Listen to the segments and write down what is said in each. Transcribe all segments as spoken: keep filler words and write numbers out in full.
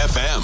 F M.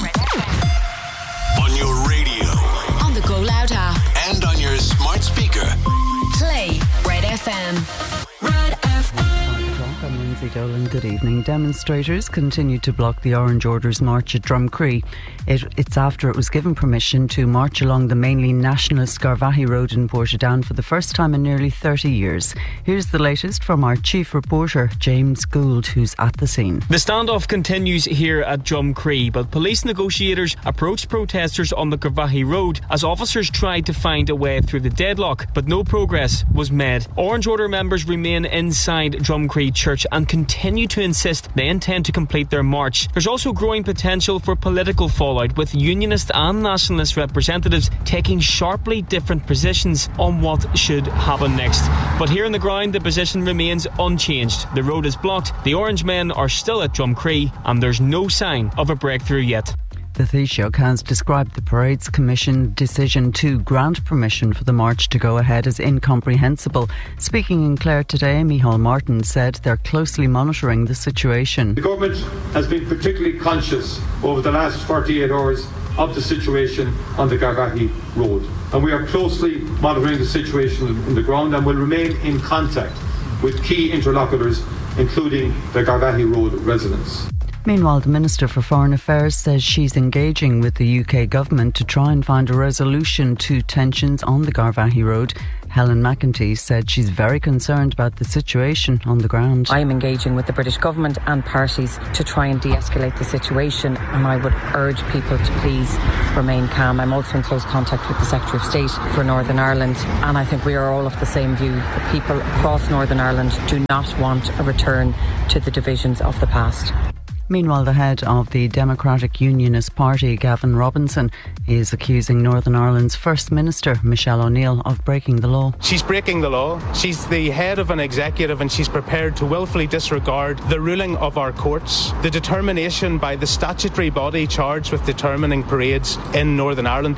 On your radio. On the Go Loud app. And on your smart speaker. Play Red F M. Red F M. I'm Lindsay Dolan. Good evening. Demonstrators continue to block the Orange Order's march at Drumcree. It, it's after it was given permission to march along the mainly nationalist Garvaghey Road in Portadown for the first time in nearly thirty years. Here's the latest from our chief reporter, James Gould, who's at the scene. The standoff continues here at Drumcree, but police negotiators approached protesters on the Garvaghey Road as officers tried to find a way through the deadlock, but no progress was made. Orange Order members remain inside Drumcree Church and continue to insist they intend to complete their march. There's also growing potential for political fallout, with unionist and nationalist representatives taking sharply different positions on what should happen next. But here on the ground, the position remains unchanged. The road is blocked, the Orange men are still at Drumcree, and there's no sign of a breakthrough yet. The Taoiseach has described the Parades Commission decision to grant permission for the march to go ahead as incomprehensible. Speaking in Clare today, Micheál Martin said they're closely monitoring the situation. The government has been particularly conscious over the last forty-eight hours of the situation on the Garvaghey Road, and we are closely monitoring the situation on the ground and will remain in contact with key interlocutors, including the Garvaghey Road residents. Meanwhile, the Minister for Foreign Affairs says she's engaging with the U K government to try and find a resolution to tensions on the Garvaghey Road. Helen McEntee said she's very concerned about the situation on the ground. I am engaging with the British government and parties to try and de-escalate the situation, and I would urge people to please remain calm. I'm also in close contact with the Secretary of State for Northern Ireland, and I think we are all of the same view. The people across Northern Ireland do not want a return to the divisions of the past. Meanwhile, the head of the Democratic Unionist Party, Gavin Robinson, is accusing Northern Ireland's First Minister, Michelle O'Neill, of breaking the law. She's breaking the law. She's the head of an executive, and she's prepared to willfully disregard the ruling of our courts, the determination by the statutory body charged with determining parades in Northern Ireland.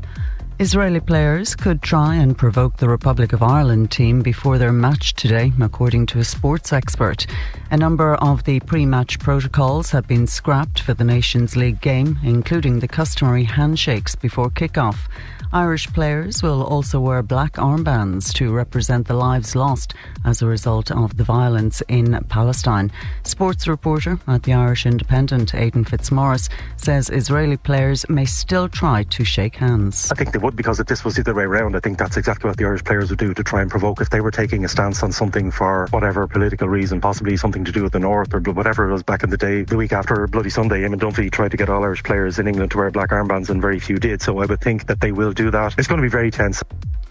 Israeli players could try and provoke the Republic of Ireland team before their match today, according to a sports expert. A number of the pre-match protocols have been scrapped for the Nations League game, including the customary handshakes before kick-off. Irish players will also wear black armbands to represent the lives lost as a result of the violence in Palestine. Sports reporter at the Irish Independent, Aidan Fitzmaurice, says Israeli players may still try to shake hands. I think they would, because if this was the other way around, I think that's exactly what the Irish players would do to try and provoke. If they were taking a stance on something for whatever political reason, possibly something to do with the North or whatever it was back in the day, the week after Bloody Sunday, Eamon Dunphy tried to get all Irish players in England to wear black armbands and very few did, so I would think that they will do that. It's going to be very tense.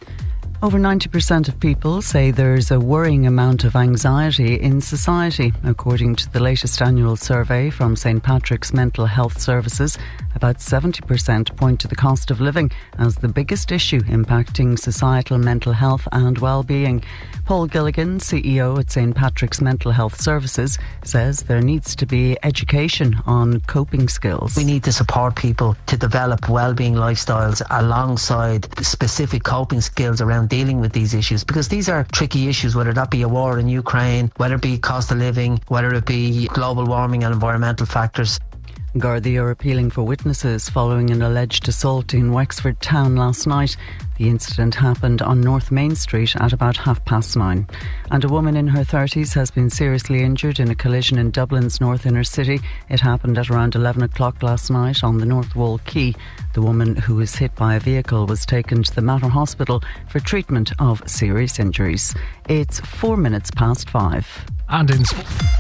Over ninety percent of people say there's a worrying amount of anxiety in society. According to the latest annual survey from Saint Patrick's Mental Health Services, about seventy percent point to the cost of living as the biggest issue impacting societal mental health and well-being. Paul Gilligan, C E O at Saint Patrick's Mental Health Services, says there needs to be education on coping skills. We need to support people to develop well-being lifestyles alongside specific coping skills around dealing with these issues, because these are tricky issues, whether that be a war in Ukraine, whether it be cost of living, whether it be global warming and environmental factors. Gardaí are appealing for witnesses following an alleged assault in Wexford town last night. The incident happened on North Main Street at about half past nine. And a woman in her thirties has been seriously injured in a collision in Dublin's north inner city. It happened at around eleven o'clock last night on the North Wall Quay. The woman who was hit by a vehicle was taken to the Mater Hospital for treatment of serious injuries. It's four minutes past five. And in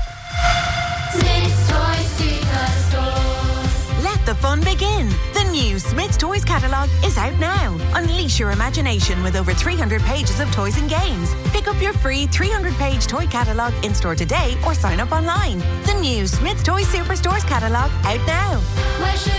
the fun begin. The new Smyths Toys catalogue is out now. Unleash your imagination with over three hundred pages of toys and games. Pick up your free three hundred page toy catalogue in store today or sign up online. The new Smyths Toys Superstores catalogue out now. Where should